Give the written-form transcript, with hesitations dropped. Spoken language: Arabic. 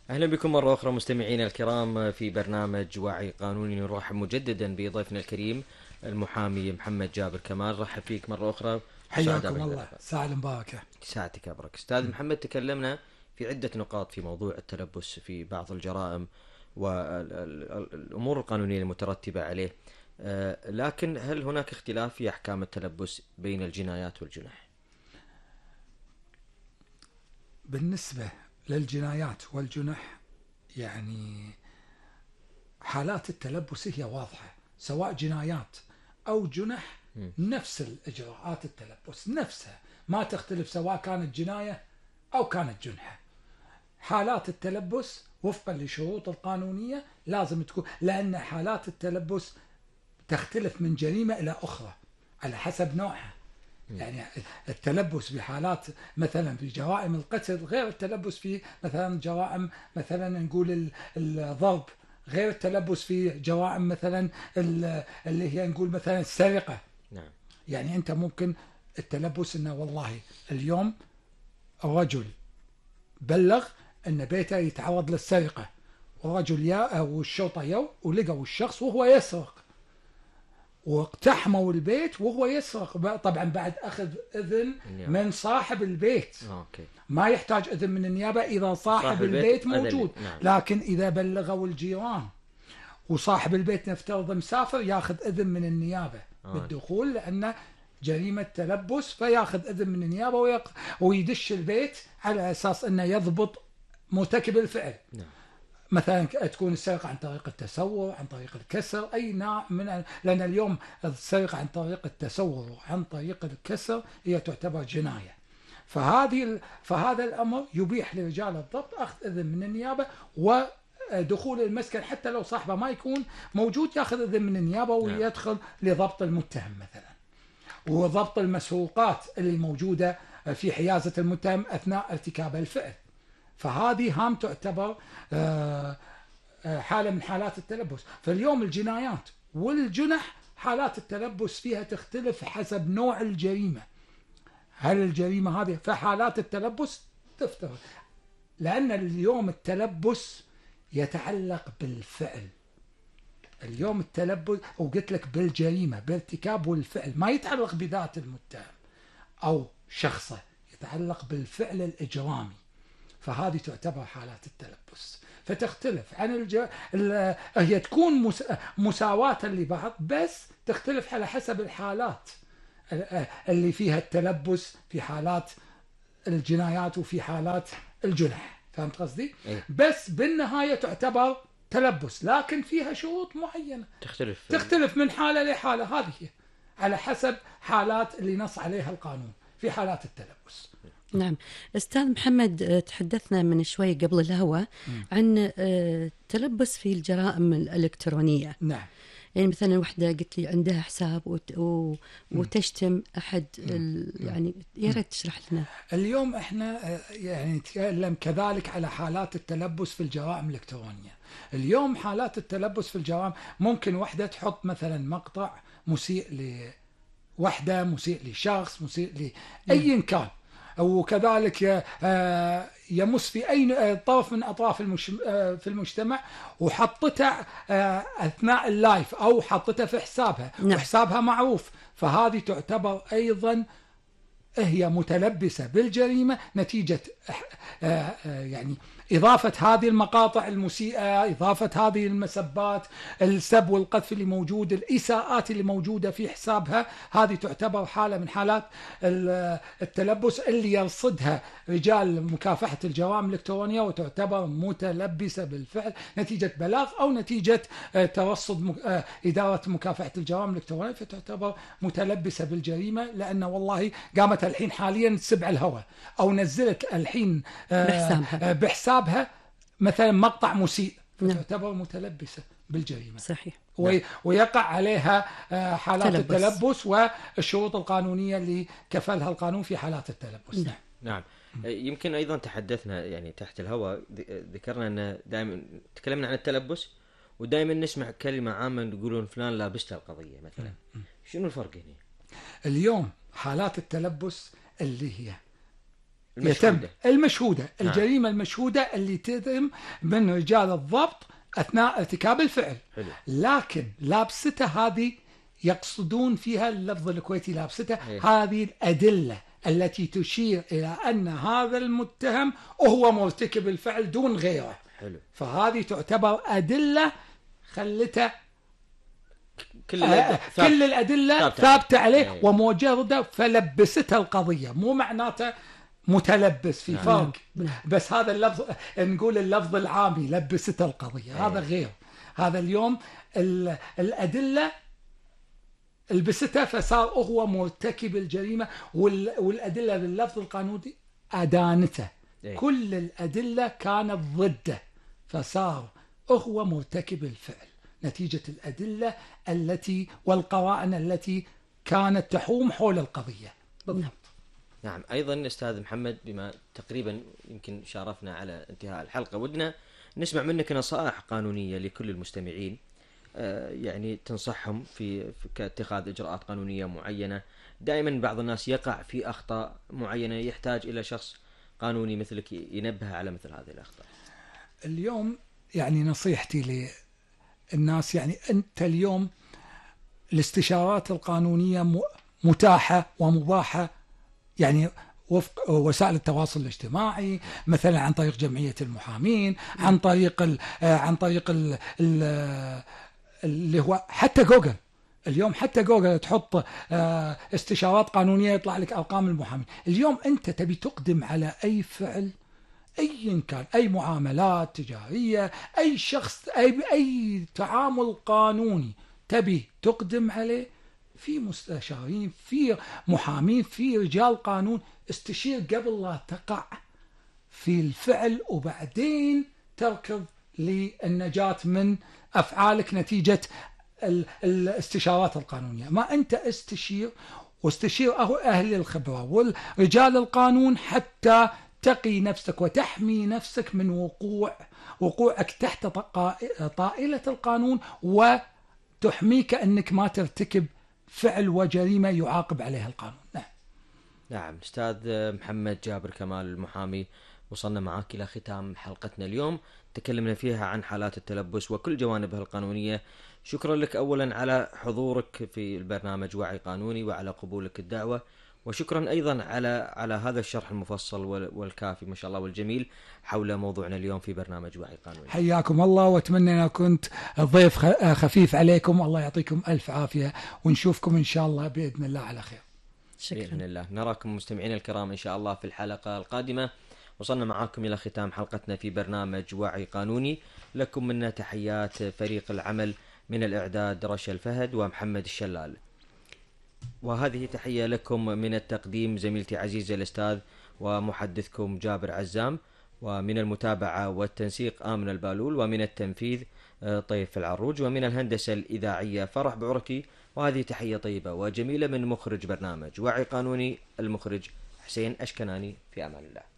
أهلا بكم مرة أخرى مستمعينا الكرام في برنامج وعي قانوني. نرحب مجددا بضيفنا الكريم المحامي محمد جابر كمال. رحب فيك مرة أخرى. حياكم الله، ساعة المباركة. ساعتك أبرك أستاذ محمد. تكلمنا في عدة نقاط في موضوع التلبس في بعض الجرائم والأمور القانونية المترتبة عليه، لكن هل هناك اختلاف في أحكام التلبس بين الجنايات والجنح؟ بالنسبة للجنايات والجنح، يعني حالات التلبس هي واضحة، سواء جنايات أو جنح نفس الإجراءات التلبس نفسها، ما تختلف سواء كانت جناية أو كانت جنحة. حالات التلبس وفقا للشروط القانونية لازم تكون، لأن حالات التلبس تختلف من جريمة إلى أخرى على حسب نوعها. يعني التلبس بحالات مثلا في جرائم القتل غير التلبس في مثلا جرائم مثلا نقول الضرب، غير التلبس في جرائم مثلا اللي هي نقول مثلا السرقة. نعم. يعني أنت ممكن التلبس إنه والله اليوم الرجل بلغ أن بيته يتعرض للسرقة، والرجل يا أو الشرطة يو ولقوا الشخص وهو يسرق، واقتحموا البيت وهو يسرق، طبعا بعد أخذ إذن من صاحب البيت. أوكي. ما يحتاج إذن من النيابة إذا صاحب البيت موجود. نعم. لكن إذا بلغوا الجيران وصاحب البيت نفترض مسافر ياخذ إذن من النيابة بالدخول، لأن جريمة تلبس، فياخذ إذن من النيابة ويدش البيت على أساس أنه يضبط مرتكب الفعل. نعم. مثلا تكون السرقة عن طريق التسور، عن طريق الكسر، أي نوع من، لأن اليوم السرقة عن طريق التسور وعن طريق الكسر هي تعتبر جناية. فهذا الأمر يبيح لرجال الضبط أخذ إذن من النيابة ودخول المسكن، حتى لو صاحبه ما يكون موجود يأخذ إذن من النيابة ويدخل لضبط المتهم مثلا، وضبط المسروقات اللي موجودة في حيازة المتهم أثناء ارتكاب الفعل. فهذه هام تعتبر حالة من حالات التلبس. فاليوم الجنايات والجنح حالات التلبس فيها تختلف حسب نوع الجريمة. هل الجريمة هذه فحالات التلبس تفترق، لأن اليوم التلبس يتعلق بالفعل. اليوم التلبس وقلت لك بالجريمة بارتكاب والفعل، ما يتعلق بذات المتهم أو شخصه، يتعلق بالفعل الإجرامي. فهذه تعتبر حالات التلبس، فتختلف عن هي تكون مساواة لبعض، بس تختلف على حسب الحالات اللي فيها التلبس، في حالات الجنايات وفي حالات الجنح. فهمت قصدي؟ أيه. بس بالنهاية تعتبر تلبس، لكن فيها شروط معينة تختلف من حالة لحالة. هذه هي على حسب حالات اللي نص عليها القانون في حالات التلبس. نعم. أستاذ محمد، تحدثنا من شوي قبل الهوى عن تلبس في الجرائم الإلكترونية. نعم. يعني مثلا وحدة قلت لي عندها حساب وتشتم أحد يعني يا ريت تشرح لنا. اليوم احنا يعني نتكلم كذلك على حالات التلبس في الجرائم الإلكترونية. اليوم حالات التلبس في الجرائم ممكن وحدة تحط مثلا مقطع مسيء لوحدة، مسيء لشخص، مسيء لأي كان، وكذلك يمس في أي طرف من أطراف في المجتمع، وحطته أثناء اللايف أو حطته في حسابها. نعم. وحسابها معروف، فهذه تعتبر أيضا هي متلبسة بالجريمة نتيجة يعني إضافة هذه المقاطع المسيئة، إضافة هذه المسبات، السب والقذف اللي موجود، الإساءات اللي موجودة في حسابها. هذه تعتبر حالة من حالات التلبس اللي يرصدها رجال مكافحة الجرائم الإلكترونية، وتعتبر متلبسة بالفعل نتيجة بلاغ أو نتيجة ترصد إدارة مكافحة الجرائم الإلكترونية، فتعتبر متلبسة بالجريمة. لأن والله قامت الحين حاليا سبع الهوى أو نزلت الحين بحسابها مثلا مقطع مسيء، فتعتبر متلبسة بالجريمة. صحيح. ويقع عليها حالات التلبس والشروط القانونية اللي كفلها القانون في حالات التلبس. نعم. يمكن أيضا تحدثنا يعني تحت الهواء، ذكرنا أن دائما تكلمنا عن التلبس، ودائما نسمع كلمة عامة يقولون فلان لابست القضية مثلا. شنو الفرق هنا؟ اليوم حالات التلبس اللي هي يتم المشهودة الجريمة المشهودة اللي تتم من رجال الضبط أثناء ارتكاب الفعل. حلو. لكن لابسته هذه يقصدون فيها اللفظ الكويتي لابسته إيه. هذه الأدلة التي تشير إلى أن هذا المتهم هو مرتكب الفعل دون غيره. حلو. فهذه تعتبر أدلة خلته كل الأدلة ثابتة عليه ومجردة، فلبسته القضية. مو معناته متلبس، في فرق. بس هذا اللفظ نقول اللفظ العامي لبسته القضية، هذا غير. هذا اليوم الأدلة لبسته فصار هو مرتكب الجريمة، والأدلة باللفظ القانوني أدانته. كل الأدلة كانت ضده فصار هو مرتكب الفعل نتيجة الأدلة التي والقرائن التي كانت تحوم حول القضية. بالضبط. نعم. أيضا أستاذ محمد، بما تقريبا يمكن شارفنا على انتهاء الحلقة، ودنا نسمع منك نصائح قانونية لكل المستمعين، يعني تنصحهم في اتخاذ إجراءات قانونية معينة. دائما بعض الناس يقع في أخطاء معينة يحتاج إلى شخص قانوني مثلك ينبه على مثل هذه الأخطاء. اليوم يعني نصيحتي للناس، يعني أنت اليوم الاستشارات القانونية متاحة ومباحة، يعني وفق وسائل التواصل الاجتماعي، مثلا عن طريق جمعية المحامين، عن طريق اللي هو حتى جوجل. اليوم حتى جوجل تحط استشارات قانونية يطلع لك أرقام المحامين. اليوم أنت تبي تقدم على أي فعل أي كان، أي معاملات تجارية، أي شخص، أي تعامل قانوني تبي تقدم عليه، في مستشارين، في محامين، في رجال قانون. استشير قبل لا تقع في الفعل، وبعدين تركض للنجاة من أفعالك نتيجة الاستشارات القانونية. ما أنت واستشير أهل الخبرة والرجال القانون حتى تقي نفسك وتحمي نفسك من وقوعك تحت طائلة القانون، وتحميك أنك ما ترتكب فعل وجريمة يعاقب عليها القانون. نعم. أستاذ محمد جابر كمال المحامي، وصلنا معك إلى ختام حلقتنا اليوم، تكلمنا فيها عن حالات التلبس وكل جوانبها القانونية. شكرا لك أولا على حضورك في البرنامج وعي قانوني وعلى قبولك الدعوة، وشكرا أيضا على هذا الشرح المفصل والكافي ما شاء الله والجميل حول موضوعنا اليوم في برنامج وعي قانوني. حياكم الله، وأتمنى أن كنت ضيف خفيف عليكم. الله يعطيكم ألف عافية، ونشوفكم إن شاء الله بإذن الله على خير. شكرا. بإذن الله. نراكم مستمعين الكرام إن شاء الله في الحلقة القادمة. وصلنا معاكم إلى ختام حلقتنا في برنامج وعي قانوني. لكم منا تحيات فريق العمل من الإعداد رشا الفهد ومحمد الشلال، وهذه تحية لكم من التقديم زميلتي عزيزة الأستاذ ومحدثكم جابر عزام، ومن المتابعة والتنسيق آمن البالول، ومن التنفيذ طيف العروج، ومن الهندسة الإذاعية فرح بعركي. وهذه تحية طيبة وجميلة من مخرج برنامج وعي قانوني المخرج حسين أشكناني. في أمان الله.